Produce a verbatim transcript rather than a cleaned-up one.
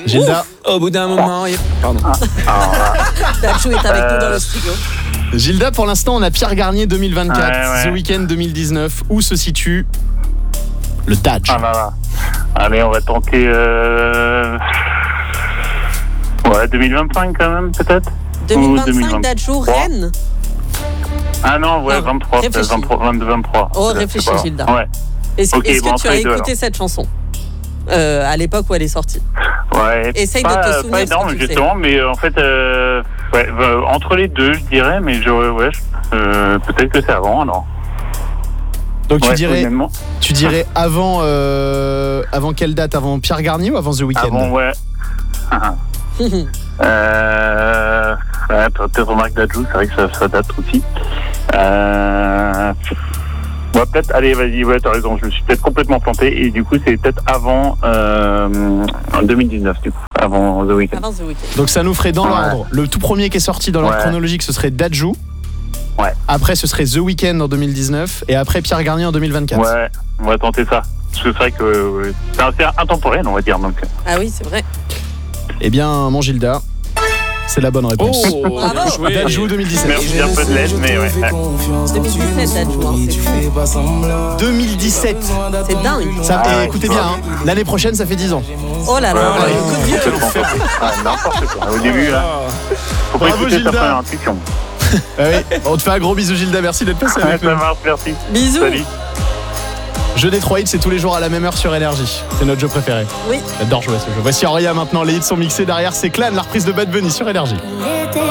Gilda. Ouf, au bout d'un moment, il... pardon. Dadju est avec nous dans le studio. Gilda, pour l'instant, on a Pierre Garnier deux mille vingt-quatre, ouais, ouais. The Weeknd deux mille dix-neuf. Où se situe le Dadj? Ah là là. Allez, on va tenter. Euh... Ouais, deux mille vingt-cinq quand même, peut-être. deux mille Ou vingt-cinq, deux mille vingt-trois. Dadju, Rennes. Ah non, ouais, Non, vingt-trois, peut-être réfléchis. vingt-trois, vingt-deux, vingt-trois. Oh, peut-être, réfléchis, je sais pas. Gilda. Ouais. Est-ce, Ok, est-ce bon, que tu as après, deux, écouté alors. cette chanson euh, à l'époque où elle est sortie? Ouais. Essaye de pas, te souvenir Pas ce que énorme, tu sais. justement, mais euh, en fait, euh, ouais, euh, entre les deux, je dirais, mais je, ouais, je- euh, peut-être que c'est avant, alors. Donc tu Ouais, dirais, honnêtement. tu dirais avant, euh, avant quelle date? Avant Pierre Garnier ou avant The Weeknd? Avant, ouais. euh, ouais, peut-être Marc Dadju, c'est vrai que ça, ça date aussi. Euh, ouais, peut-être, allez, vas-y, ouais, t'as raison, je me suis peut-être complètement planté, et du coup, c'est peut-être avant euh, en deux mille dix-neuf, du coup, avant The Weeknd. Avant The Weeknd. Donc ça nous ferait dans Ouais. l'ordre. Le tout premier qui est sorti dans l'ordre Ouais. chronologique, ce serait Dadju. Ouais. Après, ce serait The Weeknd en deux mille dix-neuf. Et après, Pierre Garnier en deux mille vingt-quatre. Ouais, on va tenter ça. Parce que c'est vrai que euh, c'est assez intemporel, on va dire, donc. Ah oui, c'est vrai. Eh bien, mon Gilda, c'est la bonne réponse. Oh, Bravo. bien joué. Dadju deux mille dix-sept. Merci, j'ai un peu de l'aide, mais ouais. deux mille dix-sept, Dadju, hein, c'est fou. deux mille dix-sept. C'est dingue. Ça, Ah et ouais, écoutez ouais. bien, hein, l'année prochaine, ça fait dix ans. Oh là là, Ouais, ouais, le coup de vieux. complètement planté. Ah, n'importe quoi. Au début, là, faut pas Bravo, écouter Gilda. sa première intuition. Ah oui. On te fait un gros bisou, Gilda. Merci d'être passé Ouais, avec ça nous. marche, merci. Bisous. Salut. Jeu des trois hits, c'est tous les jours à la même heure sur Énergie. C'est notre jeu préféré. Oui. J'adore jouer à ce jeu. Voici Auria maintenant. Les hits sont mixés. Derrière, c'est Clan, la reprise de Bad Bunny sur Énergie.